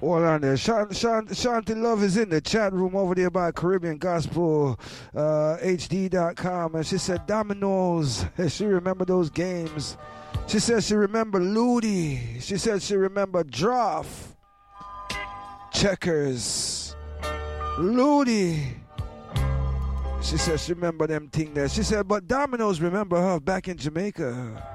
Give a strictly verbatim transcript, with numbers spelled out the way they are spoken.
Hold on there. Shan, Shan, Shanti Love is in the chat room over there by Caribbean Gospel uh, H D dot com. And she said Dominoes. She remember those games. She said she remember Ludi. She said she remember Draft. Checkers. Ludi. She said she remember them thing there. She said, but Dominoes remember her back in Jamaica.